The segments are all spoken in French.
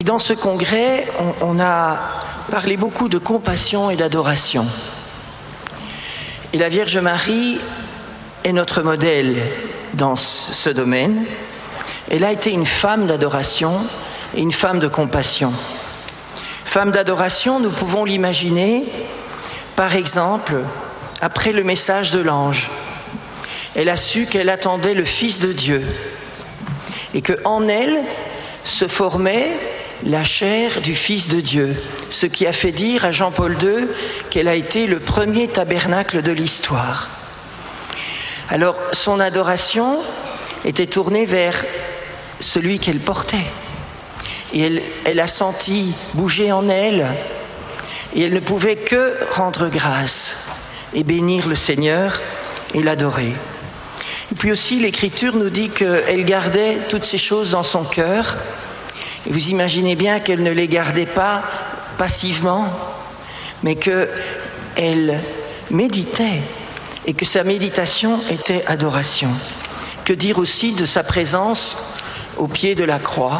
Dans ce congrès, on a parlé beaucoup de compassion et d'adoration. Et la Vierge Marie est notre modèle dans ce domaine. Elle a été une femme d'adoration et une femme de compassion. Femme d'adoration, nous pouvons l'imaginer, par exemple, après le message de l'ange. Elle a su qu'elle attendait le Fils de Dieu et qu'en elle se formait la chair du Fils de Dieu, ce qui a fait dire à Jean-Paul II qu'elle a été le premier tabernacle de l'histoire. Alors, son adoration était tournée vers celui qu'elle portait. Et elle a senti bouger en elle, et elle ne pouvait que rendre grâce et bénir le Seigneur et l'adorer. Et puis aussi, l'Écriture nous dit qu'elle gardait toutes ces choses dans son cœur. Et vous imaginez bien qu'elle ne les gardait pas passivement, mais qu'elle méditait, et que sa méditation était adoration. Que dire aussi de sa présence au pied de la croix,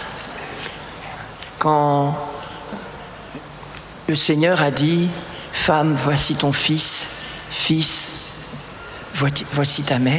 quand le Seigneur a dit « Femme, voici ton fils, fils, voici ta mère ».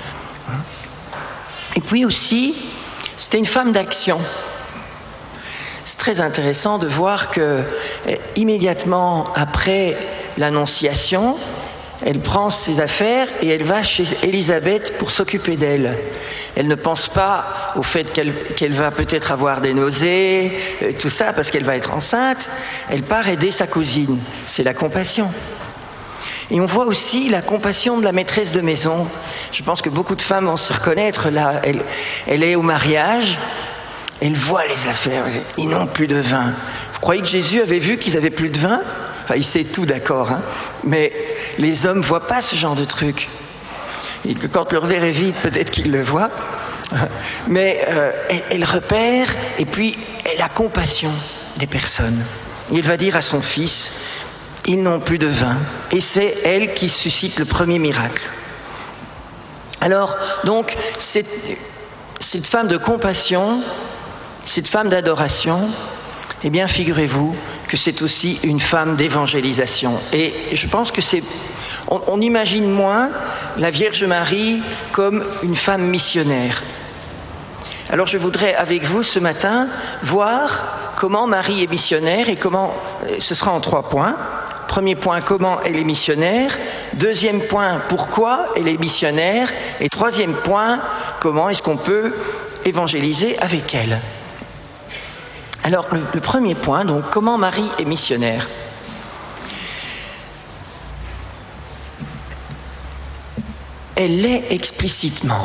Et puis aussi, c'était une femme d'action. C'est très intéressant de voir que immédiatement après l'Annonciation, elle prend ses affaires et elle va chez Élisabeth pour s'occuper d'elle. Elle ne pense pas au fait qu'elle va peut-être avoir des nausées, tout ça, parce qu'elle va être enceinte. Elle part aider sa cousine. C'est la compassion. Et on voit aussi la compassion de la maîtresse de maison. Je pense que beaucoup de femmes vont se reconnaître là. Elle est au mariage, elle voit les affaires. Ils n'ont plus de vin. Vous croyez que Jésus avait vu qu'ils avaient plus de vin ? Enfin, il sait tout, d'accord, hein, mais les hommes ne voient pas ce genre de truc. Et que quand leur verre est vide, peut-être qu'ils le voient. Mais elle repère, et puis elle a compassion des personnes. Et elle va dire à son fils, ils n'ont plus de vin. Et c'est elle qui suscite le premier miracle. Alors, donc, cette femme de compassion, cette femme d'adoration, eh bien, figurez-vous que c'est aussi une femme d'évangélisation. Et je pense que on imagine moins la Vierge Marie comme une femme missionnaire. Alors je voudrais avec vous ce matin voir comment Marie est missionnaire et comment, ce sera en 3 points. Premier point, comment elle est missionnaire. Deuxième point, pourquoi elle est missionnaire. Et troisième point, comment est-ce qu'on peut évangéliser avec elle. Alors, le premier point, donc, comment Marie est missionnaire. Elle l'est explicitement.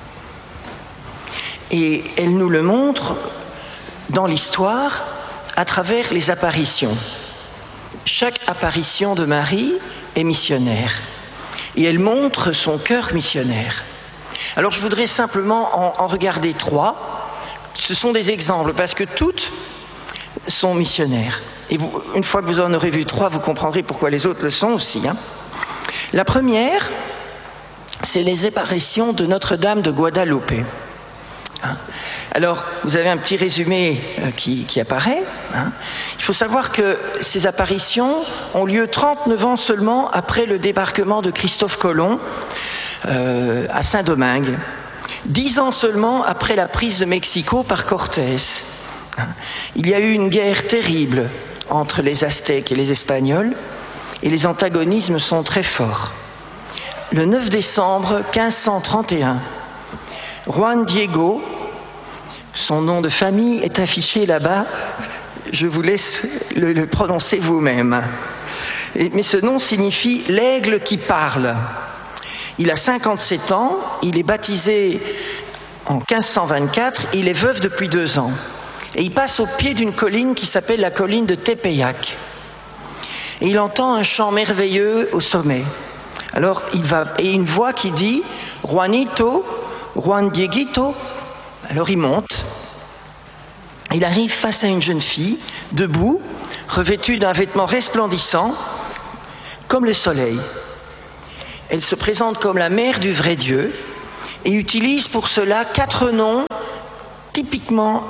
Et elle nous le montre dans l'histoire à travers les apparitions. Chaque apparition de Marie est missionnaire. Et elle montre son cœur missionnaire. Alors, je voudrais simplement en regarder 3. Ce sont des exemples, parce que toutes sont missionnaires. Et vous, une fois que vous en aurez vu 3, vous comprendrez pourquoi les autres le sont aussi. Hein. La première, c'est les apparitions de Notre-Dame de Guadalupe. Hein. Alors, vous avez un petit résumé qui apparaît. Hein. Il faut savoir que ces apparitions ont lieu 39 ans seulement après le débarquement de Christophe Colomb à Saint-Domingue. 10 ans seulement après la prise de Mexico par Cortés. Il y a eu une guerre terrible entre les Aztèques et les Espagnols, et les antagonismes sont très forts. Le 9 décembre 1531, Juan Diego, son nom de famille est affiché là-bas, je vous laisse le prononcer vous-même. Mais ce nom signifie « l'aigle qui parle ». Il a 57 ans, il est baptisé en 1524, il est veuf depuis 2 ans. Et il passe au pied d'une colline qui s'appelle la colline de Tepeyac. Et il entend un chant merveilleux au sommet. Alors il va, et une voix qui dit « Juanito, Juan Dieguito ». Alors il monte. Il arrive face à une jeune fille, debout, revêtue d'un vêtement resplendissant, comme le soleil. Elle se présente comme la mère du vrai Dieu et utilise pour cela 4 noms typiquement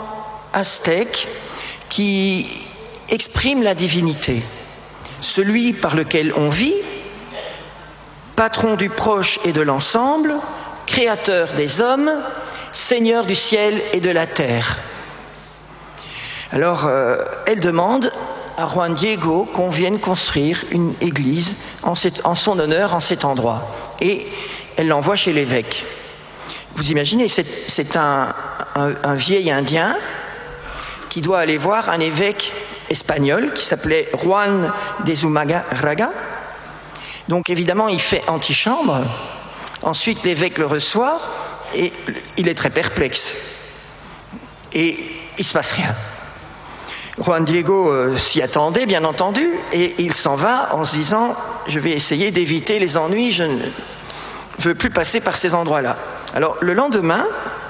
aztèque qui exprime la divinité. Celui par lequel on vit, patron du proche et de l'ensemble, créateur des hommes, seigneur du ciel et de la terre. Alors, elle demande à Juan Diego qu'on vienne construire une église en son honneur en cet endroit. Et elle l'envoie chez l'évêque. Vous imaginez, c'est un vieil indien qui doit aller voir un évêque espagnol qui s'appelait Juan de Zumárraga. Donc évidemment, il fait antichambre. Ensuite, l'évêque le reçoit et il est très perplexe. Et il ne se passe rien. Juan Diego s'y attendait, bien entendu, et il s'en va en se disant « Je vais essayer d'éviter les ennuis, je ne veux plus passer par ces endroits-là. » Alors, le lendemain,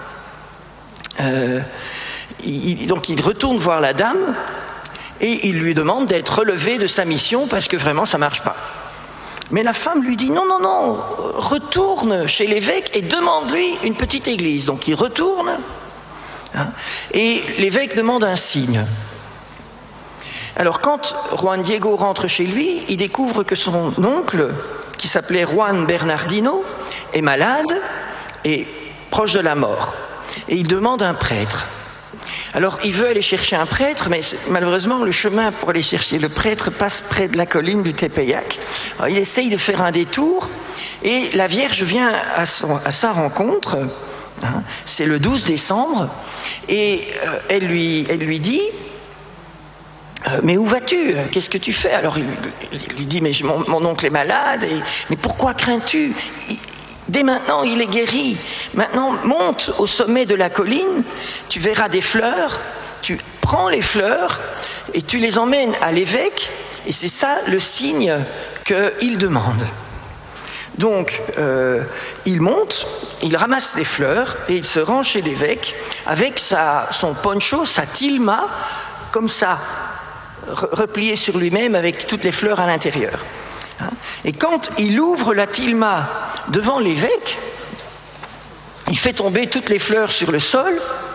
il retourne voir la dame et il lui demande d'être relevé de sa mission parce que vraiment, ça ne marche pas. Mais la femme lui dit « Non, non, non, retourne chez l'évêque et demande-lui une petite église. » Donc, il retourne et l'évêque demande un signe. Alors, quand Juan Diego rentre chez lui, il découvre que son oncle, qui s'appelait Juan Bernardino, est malade et proche de la mort. Et il demande un prêtre. Alors, il veut aller chercher un prêtre, mais malheureusement, le chemin pour aller chercher le prêtre passe près de la colline du Tepeyac. Alors, il essaye de faire un détour, et la Vierge vient à sa rencontre. C'est le 12 décembre, et elle lui dit... mais où vas-tu? Qu'est-ce que tu fais? Alors il lui dit, mais mon oncle est malade, mais pourquoi crains-tu? Dès maintenant, il est guéri. Maintenant, monte au sommet de la colline, tu verras des fleurs, tu prends les fleurs et tu les emmènes à l'évêque, et c'est ça le signe qu'il demande. Donc, il monte, il ramasse des fleurs et il se rend chez l'évêque avec son poncho, sa tilma, comme ça, replié sur lui-même avec toutes les fleurs à l'intérieur. Et quand il ouvre la tilma devant l'évêque, il fait tomber toutes les fleurs sur le sol.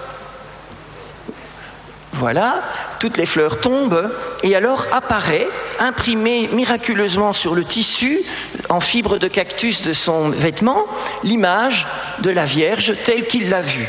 Voilà, toutes les fleurs tombent et alors apparaît, imprimé miraculeusement sur le tissu en fibre de cactus de son vêtement, l'image de la Vierge telle qu'il l'a vue.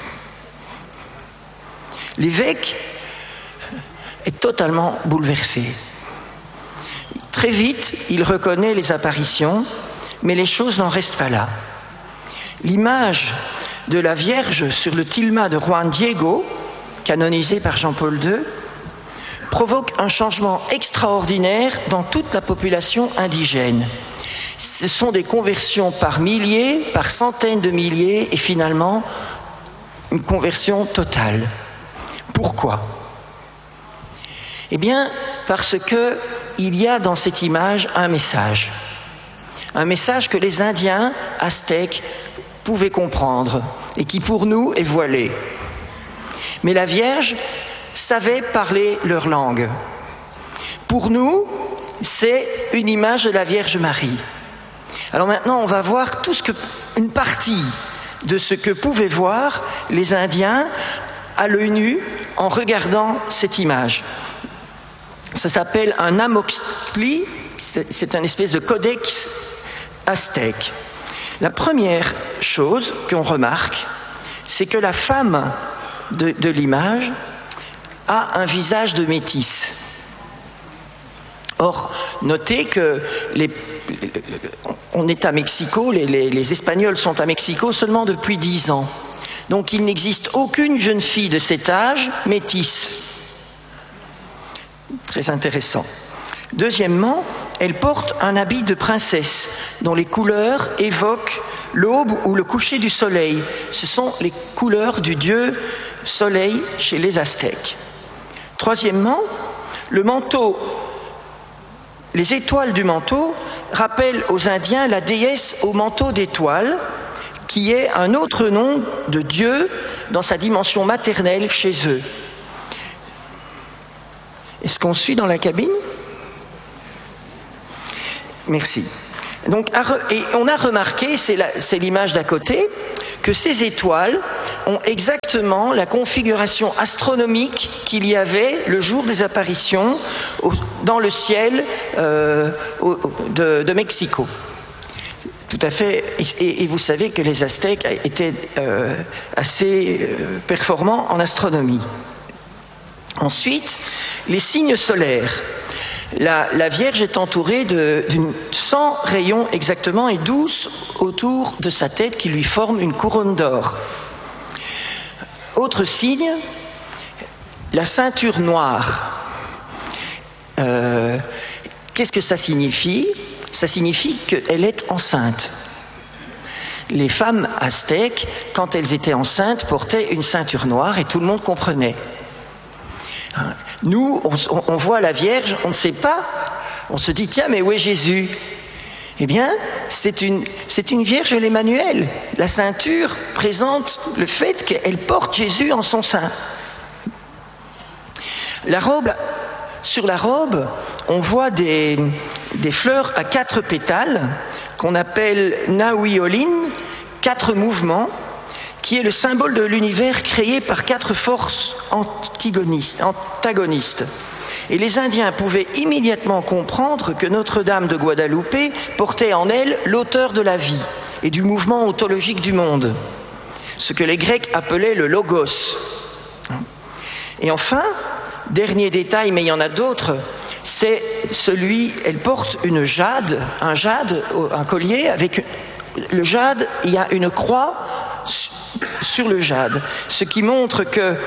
L'évêque est totalement bouleversé. Très vite, il reconnaît les apparitions, mais les choses n'en restent pas là. L'image de la Vierge sur le tilma de Juan Diego, canonisé par Jean-Paul II, provoque un changement extraordinaire dans toute la population indigène. Ce sont des conversions par milliers, par centaines de milliers, et finalement, une conversion totale. Pourquoi ? Eh bien, parce qu'il y a dans cette image un message que les Indiens aztèques pouvaient comprendre et qui pour nous est voilé. Mais la Vierge savait parler leur langue. Pour nous, c'est une image de la Vierge Marie. Alors maintenant, on va voir une partie de ce que pouvaient voir les Indiens à l'œil nu en regardant cette image. Ça s'appelle un Amoxtli, c'est une espèce de codex aztèque. La première chose qu'on remarque, c'est que la femme de l'image a un visage de métisse. Or, notez que on est à Mexico, les Espagnols sont à Mexico seulement depuis 10 ans. Donc il n'existe aucune jeune fille de cet âge métisse. Très intéressant. Deuxièmement, elle porte un habit de princesse dont les couleurs évoquent l'aube ou le coucher du soleil. Ce sont les couleurs du dieu soleil chez les Aztèques. Troisièmement, le manteau, les étoiles du manteau rappellent aux Indiens la déesse au manteau d'étoiles, qui est un autre nom de Dieu dans sa dimension maternelle chez eux. Est-ce qu'on suit dans la cabine ? Merci. Donc, et on a remarqué, c'est l'image d'à côté, que ces étoiles ont exactement la configuration astronomique qu'il y avait le jour des apparitions dans le ciel de Mexico. Tout à fait. Et vous savez que les Aztèques étaient assez performants en astronomie. Ensuite, les signes solaires. La Vierge est entourée d'une 100 rayons exactement et 12 autour de sa tête qui lui forment une couronne d'or. Autre signe, la ceinture noire. Qu'est-ce que ça signifie ? Ça signifie qu'elle est enceinte. Les femmes aztèques, quand elles étaient enceintes, portaient une ceinture noire et tout le monde comprenait. Nous, on voit la Vierge, on ne sait pas, on se dit, tiens, mais où est Jésus ? Eh bien, c'est une Vierge l'Emmanuel. La ceinture présente le fait qu'elle porte Jésus en son sein. La robe, sur la robe, on voit des fleurs à 4 pétales qu'on appelle Nahuiolin, 4 mouvements, qui est le symbole de l'univers créé par 4 forces antagonistes. Et les Indiens pouvaient immédiatement comprendre que Notre-Dame de Guadalupe portait en elle l'auteur de la vie et du mouvement ontologique du monde, ce que les Grecs appelaient le logos. Et enfin, dernier détail, mais il y en a d'autres, c'est elle porte un jade, un collier avec le jade, il y a une croix sur le jade, ce qui montre que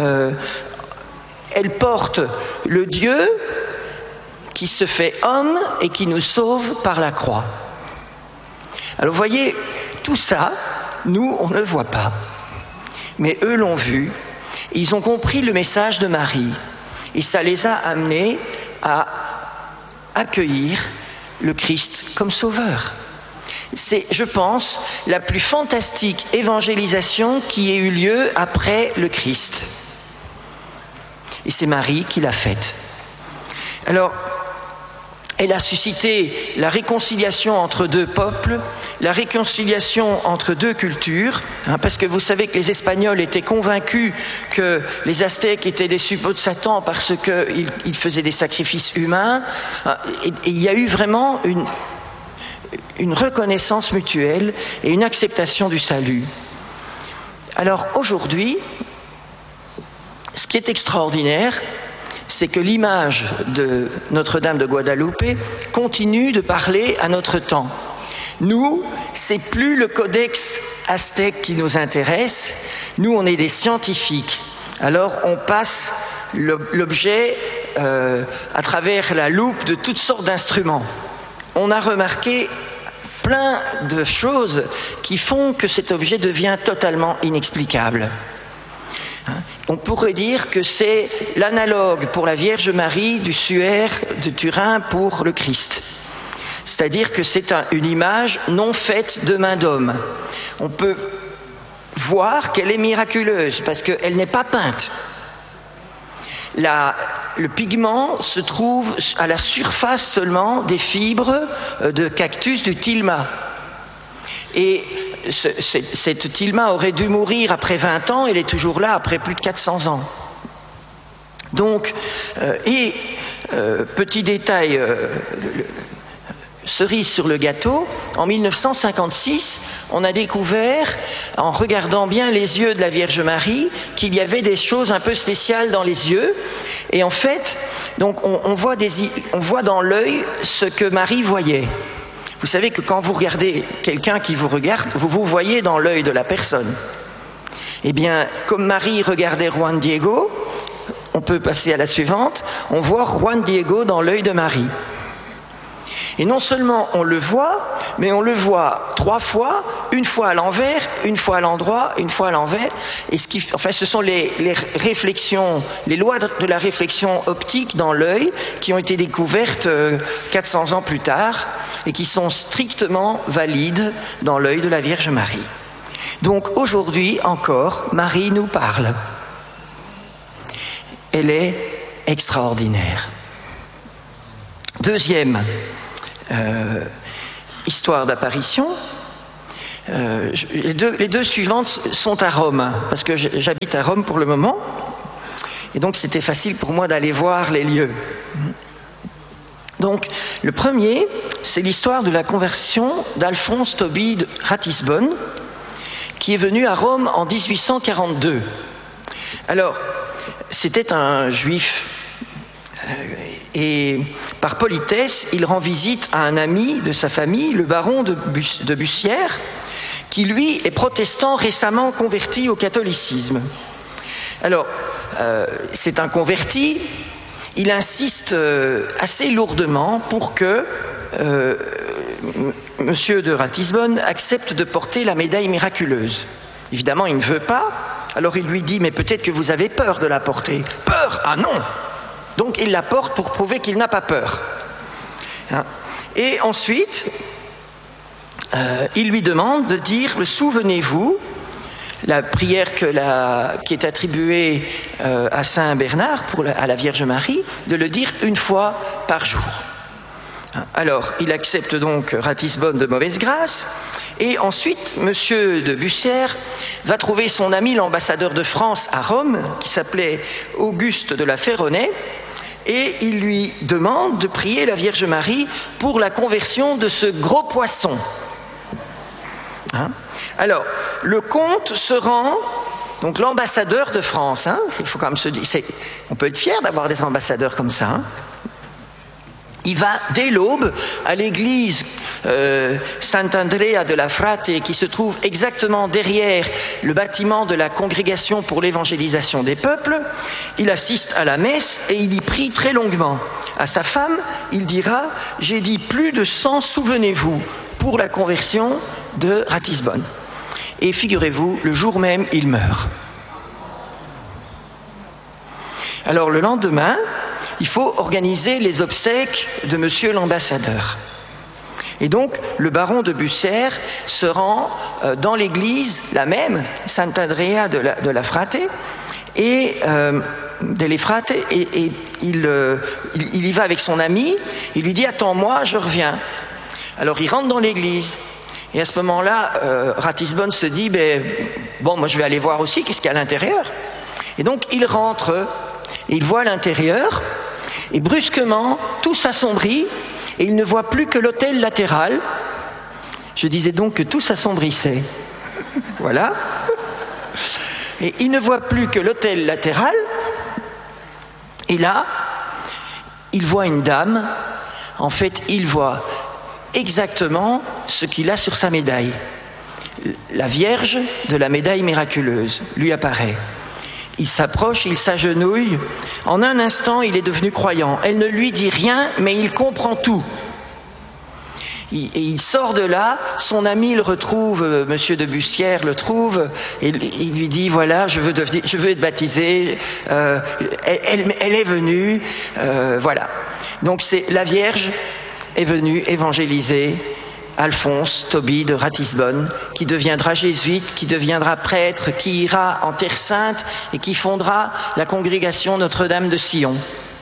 elle porte le Dieu qui se fait homme et qui nous sauve par la croix. Alors vous voyez, tout ça, nous, on ne le voit pas. Mais eux l'ont vu, ils ont compris le message de Marie. Et ça les a amenés à accueillir le Christ comme sauveur. C'est, je pense, la plus fantastique évangélisation qui ait eu lieu après le Christ. Et c'est Marie qui l'a faite. Alors, elle a suscité la réconciliation entre 2 peuples, la réconciliation entre 2 cultures, parce que vous savez que les Espagnols étaient convaincus que les Aztèques étaient des suppôts de Satan parce qu'ils faisaient des sacrifices humains. Et il y a eu vraiment une reconnaissance mutuelle et une acceptation du salut. Alors aujourd'hui, ce qui est extraordinaire, c'est que l'image de Notre-Dame de Guadalupe continue de parler à notre temps. Nous, c'est plus le codex aztèque qui nous intéresse, nous on est des scientifiques. Alors on passe l'objet à travers la loupe de toutes sortes d'instruments. On a remarqué plein de choses qui font que cet objet devient totalement inexplicable. On pourrait dire que c'est l'analogue pour la Vierge Marie du suaire de Turin pour le Christ. C'est-à-dire que c'est une image non faite de main d'homme. On peut voir qu'elle est miraculeuse parce qu'elle n'est pas peinte. Le pigment se trouve à la surface seulement des fibres de cactus du Tilma. Et cette Tilma aurait dû mourir après 20 ans, elle est toujours là après plus de 400 ans. Donc, petit détail, cerise sur le gâteau, en 1956, on a découvert, en regardant bien les yeux de la Vierge Marie, qu'il y avait des choses un peu spéciales dans les yeux. Et en fait, donc on voit dans l'œil ce que Marie voyait. Vous savez que quand vous regardez quelqu'un qui vous regarde, vous voyez dans l'œil de la personne. Eh bien, comme Marie regardait Juan Diego, on peut passer à la suivante, on voit Juan Diego dans l'œil de Marie. Et non seulement on le voit, mais on le voit 3 fois, une fois à l'envers, une fois à l'endroit, une fois à l'envers. Et ce sont les réflexions, les lois de la réflexion optique dans l'œil qui ont été découvertes 400 ans plus tard et qui sont strictement valides dans l'œil de la Vierge Marie. Donc aujourd'hui encore, Marie nous parle. Elle est extraordinaire. Deuxième histoire d'apparition, Les deux suivantes sont à Rome, parce que j'habite à Rome pour le moment, et donc c'était facile pour moi d'aller voir les lieux. Donc, le premier, c'est l'histoire de la conversion d'Alphonse Tobie de Ratisbonne, qui est venu à Rome en 1842. Alors, c'était un juif, et par politesse, il rend visite à un ami de sa famille, le baron de Bussière, qui lui est protestant récemment converti au catholicisme. Alors, c'est un converti. Il insiste assez lourdement pour que Monsieur de Ratisbonne accepte de porter la médaille miraculeuse. Évidemment, il ne veut pas. Alors il lui dit, mais peut-être que vous avez peur de la porter. Peur? Ah non! Donc il la porte pour prouver qu'il n'a pas peur. Hein? Et ensuite, il lui demande de dire, souvenez-vous, la prière qui est attribuée à Saint Bernard, à la Vierge Marie, de le dire une fois par jour. Alors, il accepte donc Ratisbonne de mauvaise grâce, et ensuite, Monsieur de Bussière va trouver son ami l'ambassadeur de France à Rome, qui s'appelait Auguste de la Ferronnaie, et il lui demande de prier la Vierge Marie pour la conversion de ce gros poisson. Hein? Alors, le comte se rend, donc l'ambassadeur de France, hein, il faut quand même se dire, on peut être fier d'avoir des ambassadeurs comme ça. Hein. Il va dès l'aube à l'église Sant'Andrea della Frate, qui se trouve exactement derrière le bâtiment de la congrégation pour l'évangélisation des peuples. Il assiste à la messe et il y prie très longuement. À sa femme, il dira « J'ai dit plus de 100 souvenez-vous pour la conversion de Ratisbonne ». Et figurez-vous, le jour même, il meurt. Alors le lendemain, il faut organiser les obsèques de monsieur l'ambassadeur. Et donc, le baron de Bussière se rend dans l'église, la même, Sant'Andrea de la Frate, et il y va avec son ami, il lui dit « Attends-moi, je reviens ». Alors il rentre dans l'église. Et à ce moment-là, Ratisbonne se dit bon, moi je vais aller voir aussi qu'est-ce qu'il y a à l'intérieur. Et donc il rentre, et il voit l'intérieur, et brusquement, tout s'assombrit, et il ne voit plus que l'autel latéral. Je disais donc que tout s'assombrissait. Voilà. Et il ne voit plus que l'autel latéral, et là, il voit une dame. En fait, il voit exactement ce qu'il a sur sa médaille. La Vierge de la médaille miraculeuse lui apparaît. Il s'approche, il s'agenouille. En un instant, il est devenu croyant. Elle ne lui dit rien, mais il comprend tout. Et il sort de là, son ami le retrouve, monsieur de Bussière le trouve, et il lui dit, voilà, je veux être baptisé, elle est venue, voilà. Donc c'est la Vierge est venue évangéliser Alphonse Tobie de Ratisbonne, qui deviendra jésuite, qui deviendra prêtre, qui ira en Terre Sainte et qui fondera la congrégation Notre-Dame de Sion.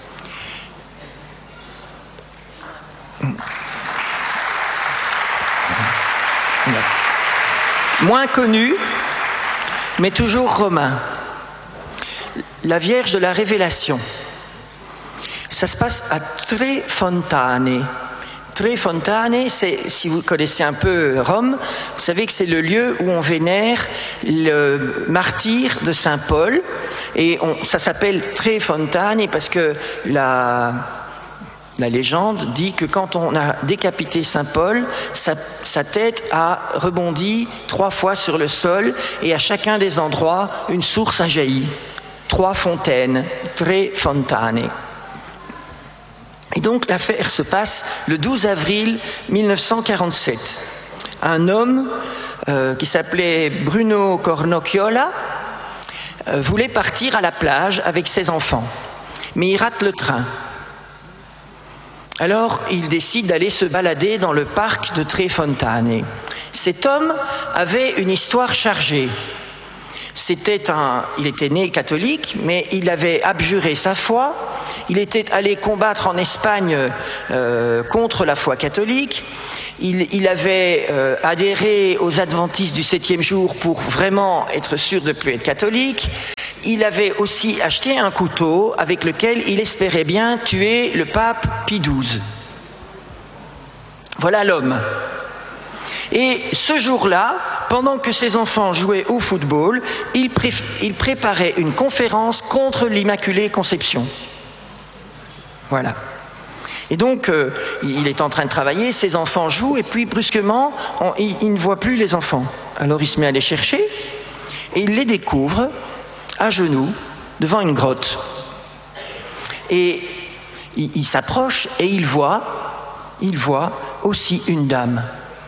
Moins connu, mais toujours romain. La Vierge de la Révélation. Ça se passe à Tre Fontane. Tre Fontane, c'est, si vous connaissez un peu Rome, vous savez que c'est le lieu où on vénère le martyr de Saint Paul. Et ça s'appelle Tre Fontane parce que la légende dit que quand on a décapité Saint Paul, sa tête a rebondi 3 fois sur le sol et à chacun des endroits, une source a jailli. 3 fontaines, Tre Fontane. Et donc l'affaire se passe le 12 avril 1947. Un homme qui s'appelait Bruno Cornocchiola voulait partir à la plage avec ses enfants, mais il rate le train. Alors il décide d'aller se balader dans le parc de Tre Fontane. Cet homme avait une histoire chargée. Il était né catholique, mais il avait abjuré sa foi. Il était allé combattre en Espagne contre la foi catholique. Il avait adhéré aux adventistes du 7e jour pour vraiment être sûr de ne plus être catholique. Il avait aussi acheté un couteau avec lequel il espérait bien tuer le pape Pie XII. Voilà l'homme. Et ce jour-là, pendant que ses enfants jouaient au football, il préparait une conférence contre l'Immaculée Conception. Voilà. Et donc, il est en train de travailler, ses enfants jouent, et puis brusquement, il ne voit plus les enfants. Alors il se met à les chercher, et il les découvre à genoux, devant une grotte. Et il s'approche, et il voit aussi une dame.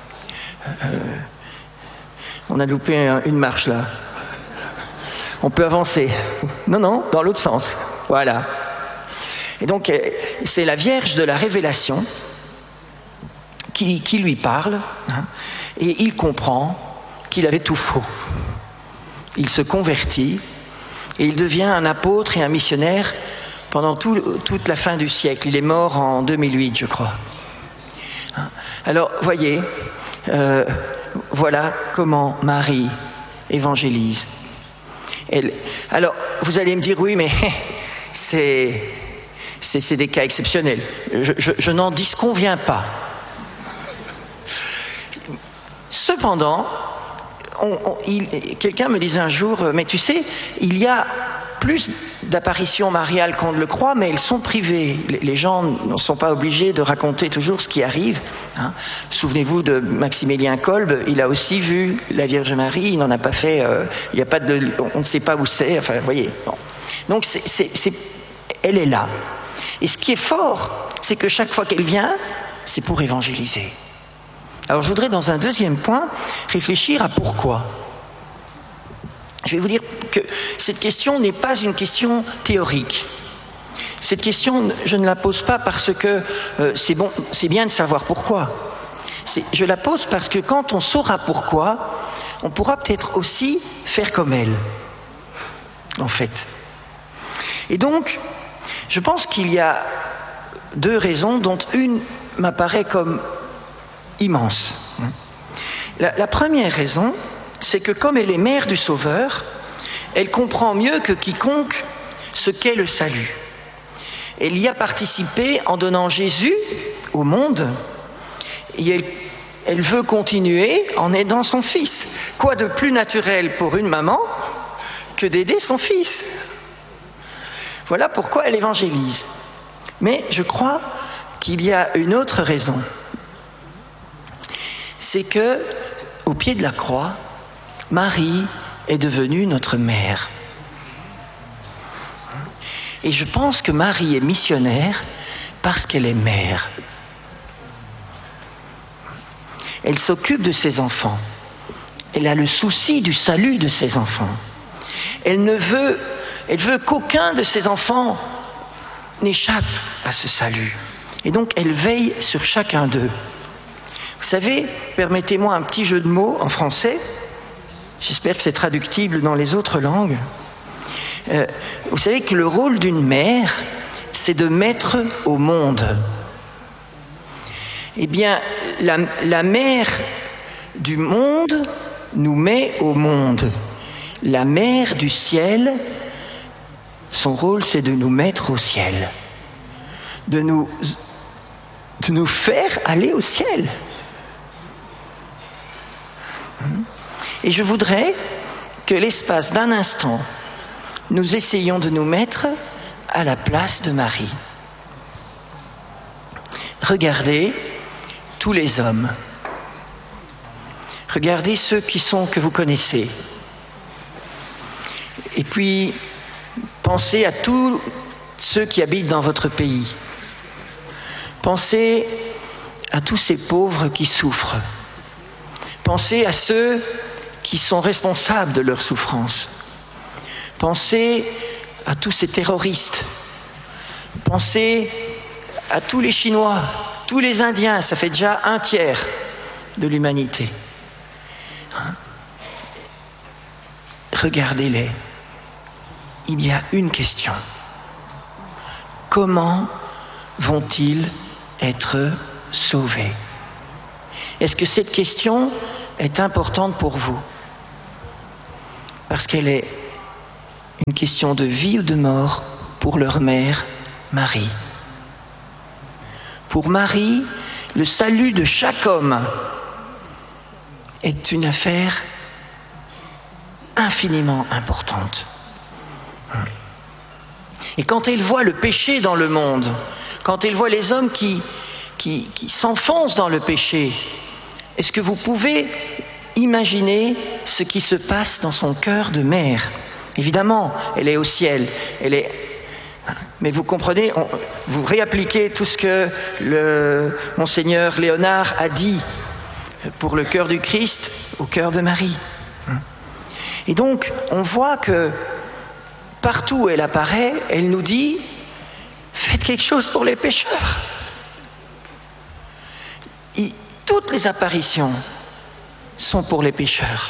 On a loupé une marche là. On peut avancer. Non, dans l'autre sens. Voilà. Et donc, c'est la Vierge de la Révélation qui lui parle, hein, et il comprend qu'il avait tout faux. Il se convertit et il devient un apôtre et un missionnaire pendant toute la fin du siècle. Il est mort en 2008, je crois. Alors, voyez, voilà comment Marie évangélise. Alors, vous allez me dire, oui, mais c'est des cas exceptionnels. Je n'en disconviens pas. Cependant, quelqu'un me disait un jour, mais tu sais, il y a plus d'apparitions mariales qu'on ne le croit, mais elles sont privées. Les gens ne sont pas obligés de raconter toujours ce qui arrive. Hein. Souvenez-vous de Maximilien Kolb, il a aussi vu la Vierge Marie, il n'en a pas fait, il y a pas on ne sait pas où c'est, enfin, vous voyez. Bon. Donc, elle est là. Et ce qui est fort, c'est que chaque fois qu'elle vient, c'est pour évangéliser. Alors je voudrais dans un deuxième point réfléchir à pourquoi. Je vais vous dire que cette question n'est pas une question théorique. Cette question, je ne la pose pas parce que c'est bien de savoir pourquoi. Je la pose parce que quand on saura pourquoi, on pourra peut-être aussi faire comme elle, en fait. Et donc, je pense qu'il y a deux raisons, dont une m'apparaît comme immense. La première raison, c'est que comme elle est mère du Sauveur, elle comprend mieux que quiconque ce qu'est le salut. Elle y a participé en donnant Jésus au monde, et elle veut continuer en aidant son fils. Quoi de plus naturel pour une maman que d'aider son fils ? Voilà pourquoi elle évangélise. Mais je crois qu'il y a une autre raison. C'est que, au pied de la croix, Marie est devenue notre mère. Et je pense que Marie est missionnaire parce qu'elle est mère. Elle s'occupe de ses enfants. Elle a le souci du salut de ses enfants. Elle veut qu'aucun de ses enfants n'échappe à ce salut. Et donc, elle veille sur chacun d'eux. Vous savez, permettez-moi un petit jeu de mots en français. J'espère que c'est traductible dans les autres langues. Vous savez que le rôle d'une mère, c'est de mettre au monde. Eh bien, la mère du monde nous met au monde. La mère du ciel, son rôle, c'est de nous mettre au ciel. De nous faire aller au ciel. Et je voudrais que l'espace d'un instant, nous essayions de nous mettre à la place de Marie. Regardez tous les hommes. Regardez ceux que vous connaissez. Et puis, pensez à tous ceux qui habitent dans votre pays. Pensez à tous ces pauvres qui souffrent. Pensez à ceux qui sont responsables de leur souffrance. Pensez à tous ces terroristes. Pensez à tous les Chinois, tous les Indiens, ça fait déjà 1/3 de l'humanité. Regardez-les. Il y a une question. Comment vont-ils être sauvés ? Est-ce que cette question est importante pour vous? Parce qu'elle est une question de vie ou de mort pour leur mère, Marie. Pour Marie, le salut de chaque homme est une affaire infiniment importante. Et quand elle voit le péché dans le monde, quand elle voit les hommes qui s'enfoncent dans le péché, est-ce que vous pouvez imaginer ce qui se passe dans son cœur de mère? Évidemment, elle est au ciel, mais vous comprenez, vous réappliquez tout ce que le Monseigneur Léonard a dit pour le cœur du Christ au cœur de Marie. Et donc, on voit que partout où elle apparaît, elle nous dit « Faites quelque chose pour les pécheurs ». Toutes les apparitions sont pour les pécheurs.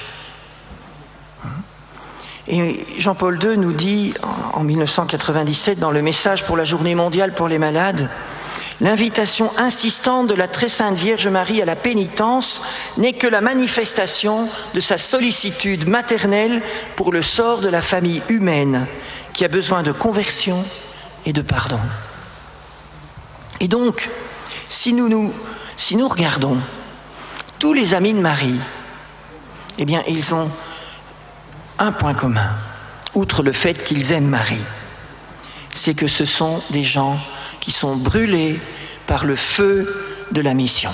Et Jean-Paul II nous dit en 1997 dans le message pour la Journée mondiale pour les malades, l'invitation insistante de la très sainte Vierge Marie à la pénitence n'est que la manifestation de sa sollicitude maternelle pour le sort de la famille humaine qui a besoin de conversion et de pardon. Et donc, si nous regardons tous les amis de Marie, eh bien, ils ont un point commun, outre le fait qu'ils aiment Marie, c'est que ce sont des gens qui sont brûlés par le feu de la mission.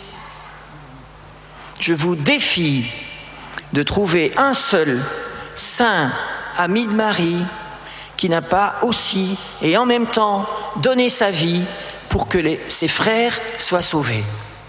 Je vous défie de trouver un seul saint ami de Marie qui n'a pas aussi et en même temps donné sa vie pour que ses frères soient sauvés.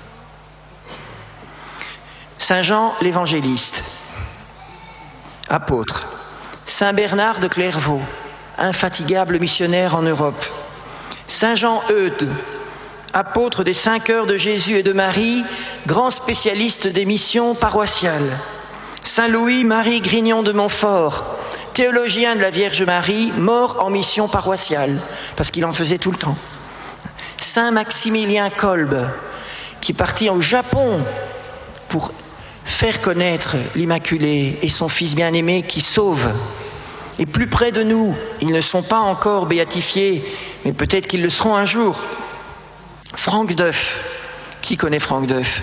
Saint Jean l'évangéliste, apôtre. Saint Bernard de Clairvaux, infatigable missionnaire en Europe. Saint Jean Eudes, apôtre des 5 heures de Jésus et de Marie, grand spécialiste des missions paroissiales. Saint Louis-Marie Grignon de Montfort, théologien de la Vierge Marie, mort en mission paroissiale, parce qu'il en faisait tout le temps. Saint Maximilien Kolbe, qui partit au Japon pour faire connaître l'Immaculée et son Fils bien-aimé qui sauve. Et plus près de nous, ils ne sont pas encore béatifiés, mais peut-être qu'ils le seront un jour. Franck Duff. Qui connaît Franck Duff?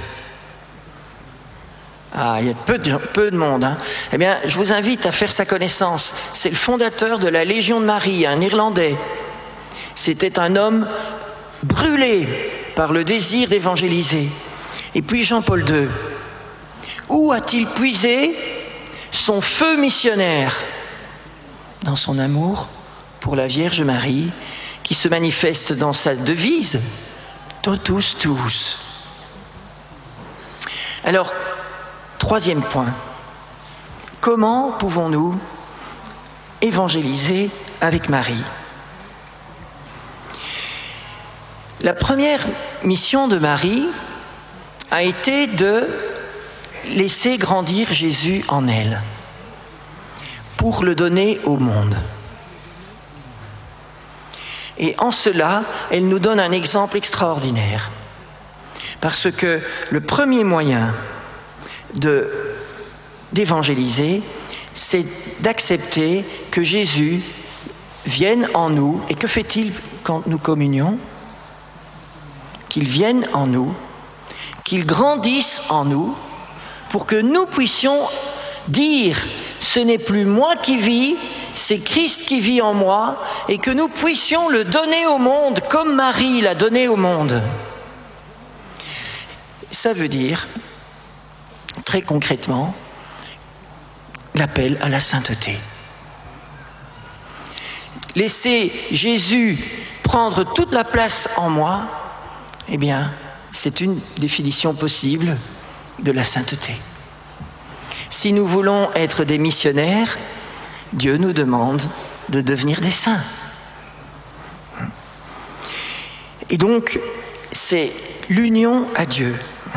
Ah, il y a peu de monde. Hein. Eh bien, je vous invite à faire sa connaissance. C'est le fondateur de la Légion de Marie, un Irlandais. C'était un homme brûlé par le désir d'évangéliser. Et puis Jean-Paul II. Où a-t-il puisé son feu missionnaire? Dans son amour pour la Vierge Marie, qui se manifeste dans sa devise « Totus tuus ». Alors, troisième point, comment pouvons-nous évangéliser avec Marie? La première mission de Marie a été de laisser grandir Jésus en elle, pour le donner au monde. Et en cela, elle nous donne un exemple extraordinaire. Parce que le premier moyen d'évangéliser, c'est d'accepter que Jésus vienne en nous. Et que fait-il quand nous communions? Qu'il vienne en nous, qu'il grandisse en nous, pour que nous puissions dire « ce n'est plus moi qui vis, c'est Christ qui vit en moi » et que nous puissions le donner au monde comme Marie l'a donné au monde. Ça veut dire, très concrètement, l'appel à la sainteté. Laisser Jésus prendre toute la place en moi, eh bien, c'est une définition possible de la sainteté. Si nous voulons être des missionnaires, Dieu nous demande de devenir des saints. Et donc, c'est l'union à Dieu.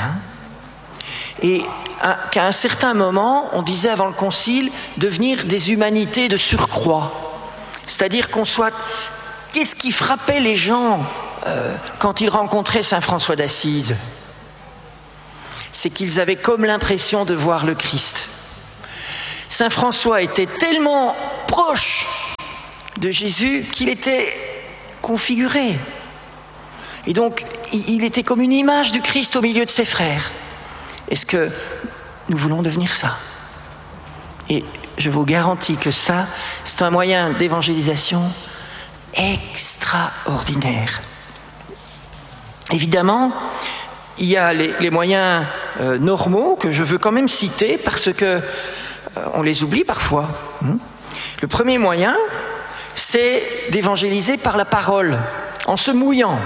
Et qu'à un certain moment, on disait avant le Concile, devenir des humanités de surcroît. C'est-à-dire qu'on soit... Qu'est-ce qui frappait les gens quand ils rencontraient Saint François d'Assise? c'est qu'ils avaient comme l'impression de voir le Christ. Saint François était tellement proche de Jésus qu'il était configuré. Et donc, il était comme une image du Christ au milieu de ses frères. Est-ce que nous voulons devenir ça? Et je vous garantis que ça, c'est un moyen d'évangélisation extraordinaire. Évidemment, il y a les moyens normaux que je veux quand même citer parce que on les oublie parfois. Le premier moyen, c'est d'évangéliser par la parole, en se mouillant,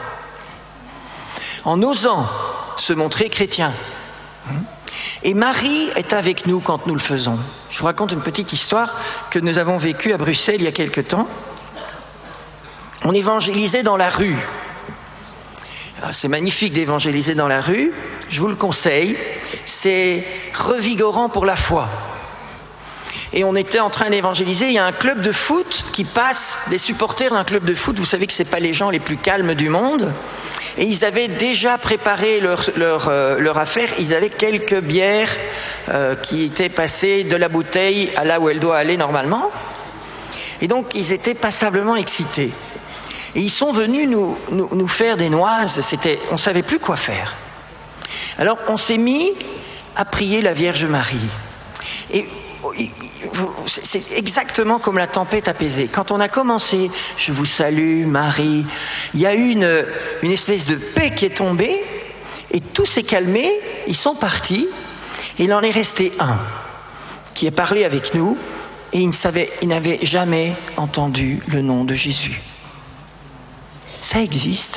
en osant se montrer chrétien. Et Marie est avec nous quand nous le faisons. Je vous raconte une petite histoire que nous avons vécue à Bruxelles il y a quelque temps. On évangélisait dans la rue. Alors, c'est magnifique d'évangéliser dans la rue, je vous le conseille, c'est revigorant pour la foi. Et on était en train d'évangéliser, il y a un club de foot qui passe, des supporters d'un club de foot, vous savez que ce n'est pas les gens les plus calmes du monde, et ils avaient déjà préparé leur affaire, ils avaient quelques bières qui étaient passées de la bouteille à là où elle doit aller normalement, et donc ils étaient passablement excités. Et ils sont venus nous faire des noises, on ne savait plus quoi faire. Alors on s'est mis à prier la Vierge Marie. Et c'est exactement comme la tempête apaisée. Quand on a commencé, je vous salue Marie, il y a eu une espèce de paix qui est tombée, et tout s'est calmé, ils sont partis, et il en est resté un qui est parlé avec nous, et il n'avait jamais entendu le nom de Jésus. Ça existe.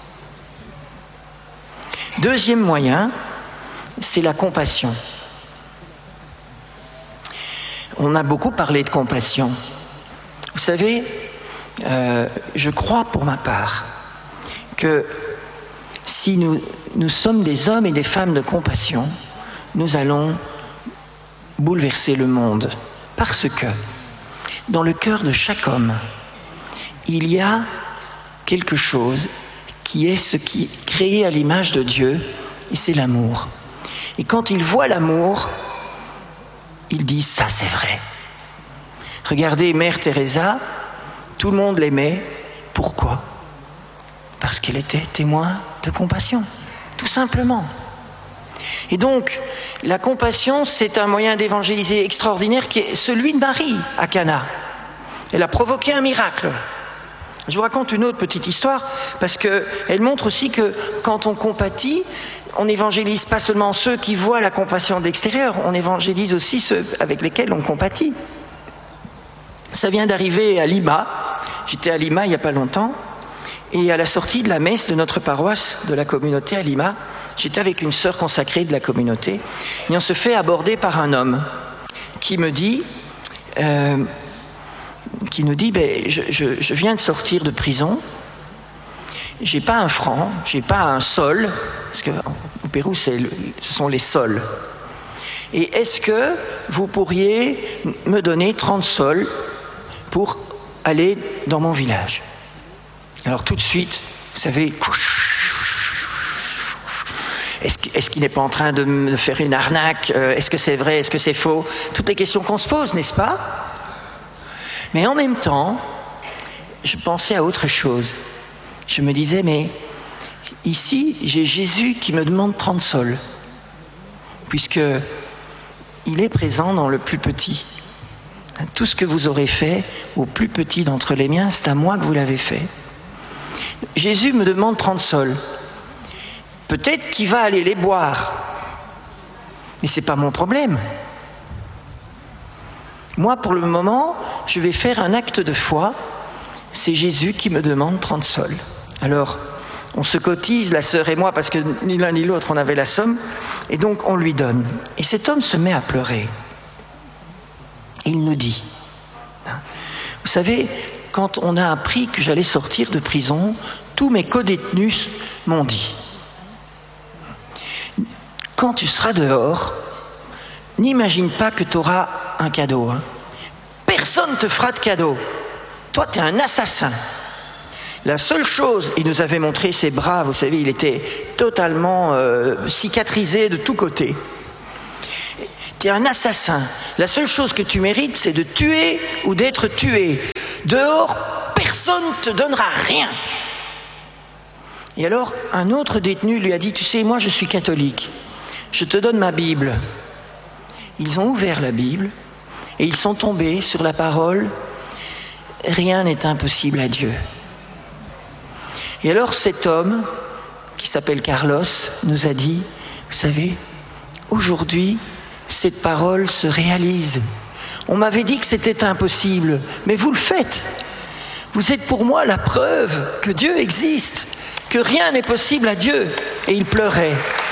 Deuxième moyen, c'est la compassion. On a beaucoup parlé de compassion. Vous savez, je crois pour ma part que si nous sommes des hommes et des femmes de compassion, nous allons bouleverser le monde. Parce que dans le cœur de chaque homme, il y a quelque chose qui est ce qui est créé à l'image de Dieu, et c'est l'amour. Et quand ils voient l'amour, ils disent ça c'est vrai. Regardez Mère Teresa, tout le monde l'aimait. Pourquoi? Parce qu'elle était témoin de compassion, tout simplement. Et donc, la compassion, c'est un moyen d'évangéliser extraordinaire qui est celui de Marie à Cana. Elle a provoqué un miracle. Je vous raconte une autre petite histoire parce qu'elle montre aussi que quand on compatit, on n'évangélise pas seulement ceux qui voient la compassion de l'extérieur, on évangélise aussi ceux avec lesquels on compatit. Ça vient d'arriver à Lima. J'étais à Lima il n'y a pas longtemps et à la sortie de la messe de notre paroisse de la communauté à Lima, j'étais avec une sœur consacrée de la communauté et on se fait aborder par un homme qui me dit... je viens de sortir de prison, j'ai pas un franc, j'ai pas un sol, parce qu'au Pérou ce sont les sols. Et est-ce que vous pourriez me donner 30 sols pour aller dans mon village? Alors tout de suite, vous savez, est-ce qu'il n'est pas en train de me faire une arnaque? Est-ce que c'est vrai? Est-ce que c'est faux? Toutes les questions qu'on se pose, n'est-ce pas? Mais en même temps, je pensais à autre chose. Je me disais, mais ici, j'ai Jésus qui me demande 30 sols, puisqu'il est présent dans le plus petit. Tout ce que vous aurez fait au plus petit d'entre les miens, c'est à moi que vous l'avez fait. Jésus me demande 30 sols. Peut-être qu'il va aller les boire, mais ce n'est pas mon problème. Moi, pour le moment, je vais faire un acte de foi. C'est Jésus qui me demande 30 sols. Alors, on se cotise, la sœur et moi, parce que ni l'un ni l'autre, on avait la somme, et donc on lui donne. Et cet homme se met à pleurer. Il nous dit, vous savez, quand on a appris que j'allais sortir de prison, tous mes codétenus m'ont dit, quand tu seras dehors, n'imagine pas que tu auras un cadeau. Personne ne te fera de cadeau. Toi, tu es un assassin. La seule chose, il nous avait montré ses bras, vous savez, il était totalement cicatrisé de tous côtés. Tu es un assassin. La seule chose que tu mérites, c'est de tuer ou d'être tué. Dehors, personne ne te donnera rien. Et alors, un autre détenu lui a dit, tu sais, moi je suis catholique, je te donne ma Bible. Ils ont ouvert la Bible et ils sont tombés sur la parole, rien n'est impossible à Dieu. Et alors cet homme, qui s'appelle Carlos, nous a dit, vous savez, aujourd'hui, cette parole se réalise. On m'avait dit que c'était impossible, mais vous le faites. Vous êtes pour moi la preuve que Dieu existe, que rien n'est possible à Dieu. Et il pleurait.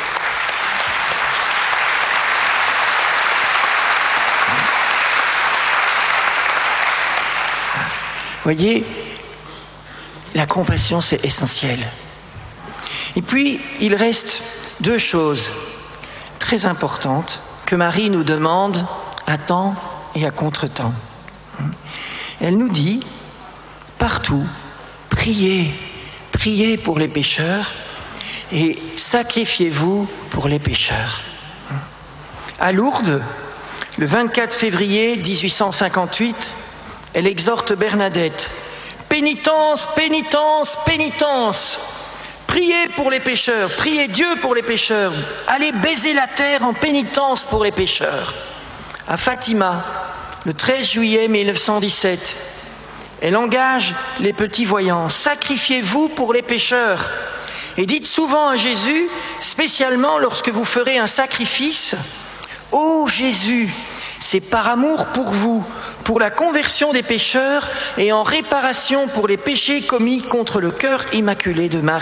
Voyez, la compassion, c'est essentiel. Et puis, il reste deux choses très importantes que Marie nous demande à temps et à contre-temps. Elle nous dit, partout, priez, priez pour les pécheurs et sacrifiez-vous pour les pécheurs. À Lourdes, le 24 février 1858, elle exhorte Bernadette. Pénitence, pénitence, pénitence. Priez pour les pécheurs, priez Dieu pour les pécheurs. Allez baiser la terre en pénitence pour les pécheurs. À Fatima, le 13 juillet 1917, elle engage les petits voyants. Sacrifiez-vous pour les pécheurs. Et dites souvent à Jésus, spécialement lorsque vous ferez un sacrifice, « Ô Jésus, c'est par amour pour vous, pour la conversion des pécheurs et en réparation pour les péchés commis contre le cœur immaculé de Marie. »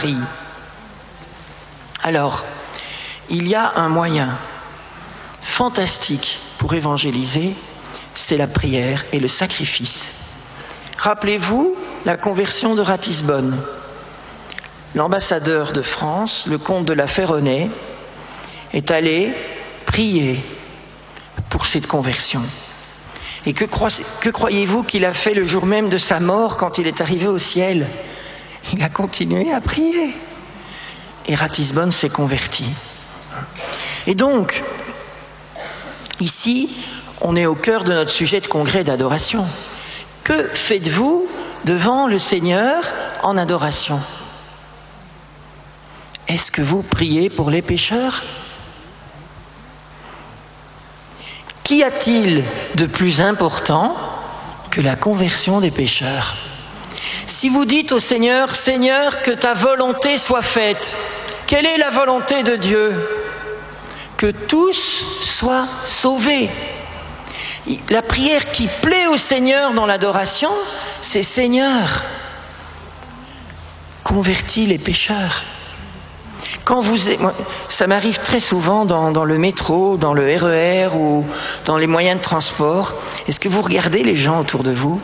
Alors, il y a un moyen fantastique pour évangéliser, c'est la prière et le sacrifice. Rappelez-vous la conversion de Ratisbonne. L'ambassadeur de France, le comte de la Ferronnays, est allé prier pour cette conversion. Et que croyez-vous qu'il a fait le jour même de sa mort quand il est arrivé au ciel? Il a continué à prier. Et Ratisbonne s'est converti. Et donc, ici, on est au cœur de notre sujet de congrès d'adoration. Que faites-vous devant le Seigneur en adoration? Est-ce que vous priez pour les pécheurs? Qu'y a-t-il de plus important que la conversion des pécheurs? Si vous dites au Seigneur, « Seigneur, que ta volonté soit faite », quelle est la volonté de Dieu? Que tous soient sauvés. La prière qui plaît au Seigneur dans l'adoration, c'est « Seigneur, convertis les pécheurs ». Ça m'arrive très souvent dans le métro, dans le RER ou dans les moyens de transport. Est-ce que vous regardez les gens autour de vous?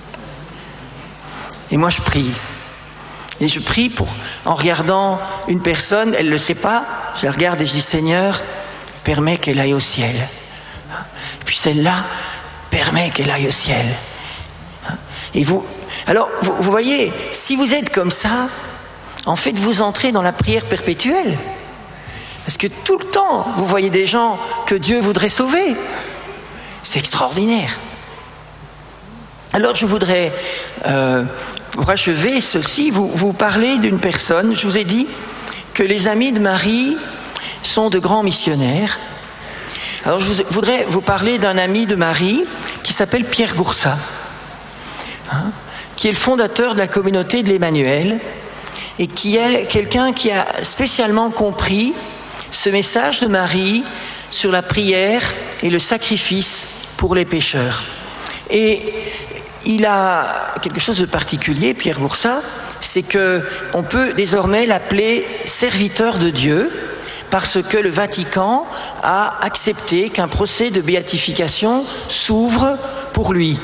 Et moi je prie. Et je prie en regardant une personne, elle ne le sait pas, je la regarde et je dis, Seigneur, permets qu'elle aille au ciel. Et puis celle-là, permets qu'elle aille au ciel. Et vous voyez, si vous êtes comme ça, en fait, vous entrez dans la prière perpétuelle. Parce que tout le temps, vous voyez des gens que Dieu voudrait sauver. C'est extraordinaire. Alors, je voudrais, pour achever ceci, vous parler d'une personne. Je vous ai dit que les amis de Marie sont de grands missionnaires. Alors, je voudrais vous parler d'un ami de Marie qui s'appelle Pierre Goursat, qui est le fondateur de la communauté de l'Emmanuel, et qui est quelqu'un qui a spécialement compris ce message de Marie sur la prière et le sacrifice pour les pécheurs. Et il a quelque chose de particulier, Pierre Goursat, c'est qu'on peut désormais l'appeler serviteur de Dieu, parce que le Vatican a accepté qu'un procès de béatification s'ouvre pour lui.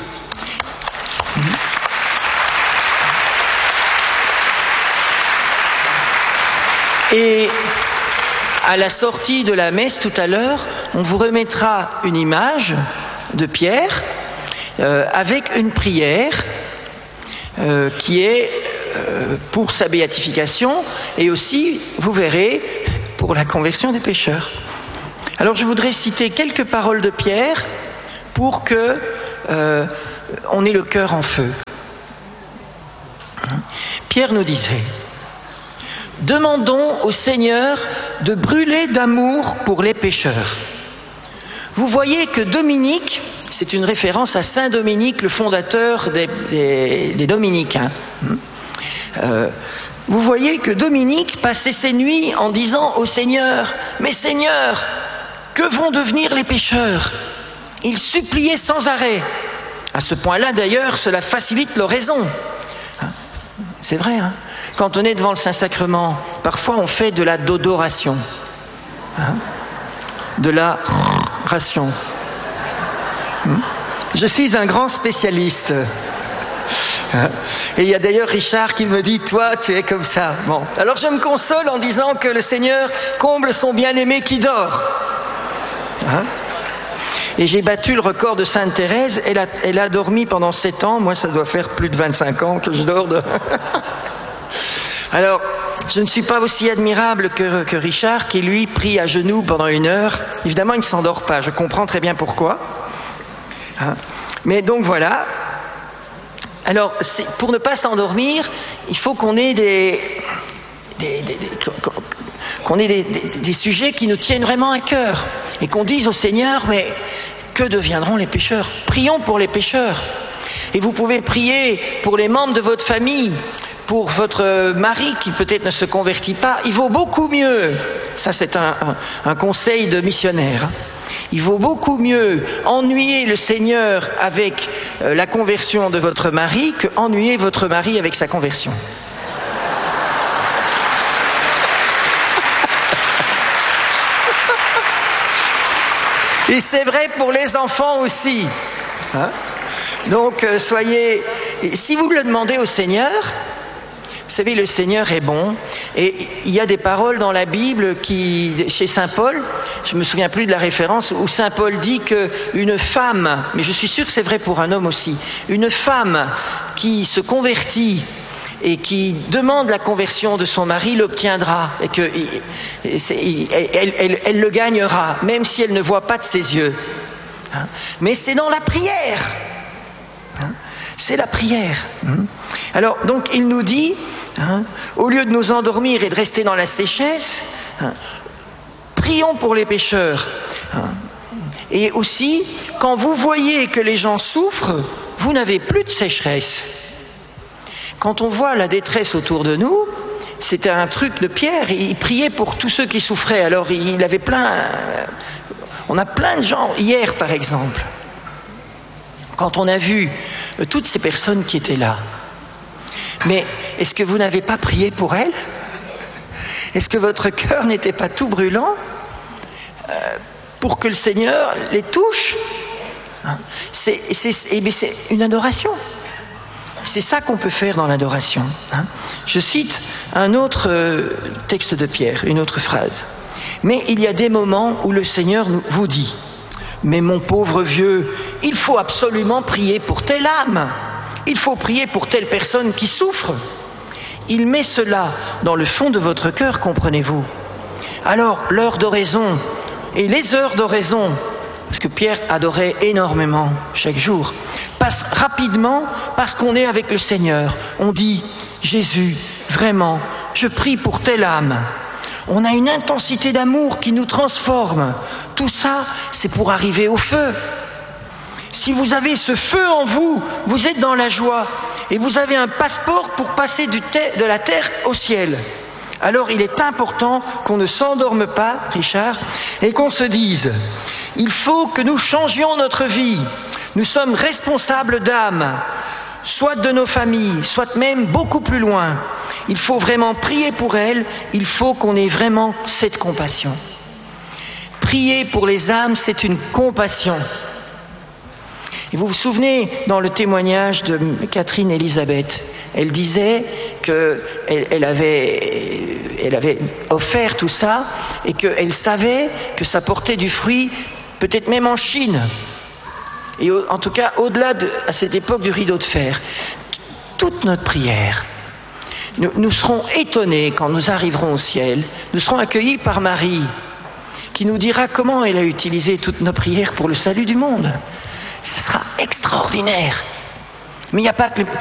Et à la sortie de la messe tout à l'heure, on vous remettra une image de Pierre avec une prière qui est pour sa béatification et aussi, vous verrez, pour la conversion des pécheurs. Alors je voudrais citer quelques paroles de Pierre pour que on ait le cœur en feu. Pierre nous disait: demandons au Seigneur de brûler d'amour pour les pécheurs. Vous voyez que Dominique, c'est une référence à Saint Dominique, le fondateur des Dominicains. Vous voyez que Dominique passait ses nuits en disant au Seigneur: mais Seigneur, que vont devenir les pécheurs? Il suppliait sans arrêt. À ce point-là, d'ailleurs, cela facilite l'oraison. C'est vrai, hein? Quand on est devant le Saint-Sacrement, parfois on fait de la dodoration, de la ration. Je suis un grand spécialiste. Et il y a d'ailleurs Richard qui me dit: toi, tu es comme ça. Bon, alors je me console en disant que le Seigneur comble son bien-aimé qui dort. Et j'ai battu le record de Sainte Thérèse. Elle a dormi pendant 7 ans. Moi, ça doit faire plus de 25 ans que je dors. Alors, je ne suis pas aussi admirable que Richard, qui lui prie à genoux pendant 1 heure. Évidemment, il ne s'endort pas. Je comprends très bien pourquoi. Mais donc voilà. Alors, pour ne pas s'endormir, il faut qu'on ait des sujets qui nous tiennent vraiment à cœur. Et qu'on dise au Seigneur: mais que deviendront les pécheurs? Prions pour les pécheurs. Et vous pouvez prier pour les membres de votre famille, pour votre mari qui peut-être ne se convertit pas. Il vaut beaucoup mieux, ça c'est un conseil de missionnaire, il vaut beaucoup mieux ennuyer le Seigneur avec la conversion de votre mari que ennuyer votre mari avec sa conversion. Et c'est vrai pour les enfants aussi. Donc soyez... Si vous le demandez au Seigneur, vous savez, le Seigneur est bon. Et il y a des paroles dans la Bible chez Saint Paul, je ne me souviens plus de la référence, où Saint Paul dit qu'une femme, mais je suis sûr que c'est vrai pour un homme aussi, une femme qui se convertit et qui demande la conversion de son mari l'obtiendra, et elle le gagnera, même si elle ne voit pas de ses yeux. Mais c'est dans la prière. C'est la prière. Alors, donc, il nous dit, au lieu de nous endormir et de rester dans la sécheresse, prions pour les pécheurs. Et aussi, quand vous voyez que les gens souffrent, vous n'avez plus de sécheresse. Quand on voit la détresse autour de nous, c'était un truc de Pierre, il priait pour tous ceux qui souffraient. Alors il avait on a plein de gens, hier par exemple, quand on a vu toutes ces personnes qui étaient là. Mais est-ce que vous n'avez pas prié pour elles? Est-ce que votre cœur n'était pas tout brûlant pour que le Seigneur les touche? C'est une adoration. C'est ça qu'on peut faire dans l'adoration. Je cite un autre texte de Pierre, une autre phrase. Mais il y a des moments où le Seigneur vous dit: mais mon pauvre vieux, il faut absolument prier pour telle âme. Il faut prier pour telle personne qui souffre. Il met cela dans le fond de votre cœur, comprenez-vous. Alors, l'heure d'oraison et les heures d'oraison, parce que Pierre adorait énormément chaque jour, passe rapidement parce qu'on est avec le Seigneur. On dit: Jésus, vraiment, je prie pour telle âme. On a une intensité d'amour qui nous transforme. Tout ça, c'est pour arriver au feu. Si vous avez ce feu en vous, vous êtes dans la joie et vous avez un passeport pour passer de la terre au ciel. Alors il est important qu'on ne s'endorme pas, Richard, et qu'on se dise: il faut que nous changions notre vie. Nous sommes responsables d'âmes, soit de nos familles, soit même beaucoup plus loin. Il faut vraiment prier pour elles, il faut qu'on ait vraiment cette compassion. Prier pour les âmes, c'est une compassion. Et vous vous souvenez, dans le témoignage de Catherine Elisabeth, elle disait qu'elle avait offert tout ça et qu'elle savait que ça portait du fruit, peut-être même en Chine. Et en tout cas, au-delà à cette époque du rideau de fer. Toute notre prière, Nous serons étonnés quand nous arriverons au ciel. Nous serons accueillis par Marie, qui nous dira comment elle a utilisé toutes nos prières pour le salut du monde. Ce sera extraordinaire. Mais il n'y a pas que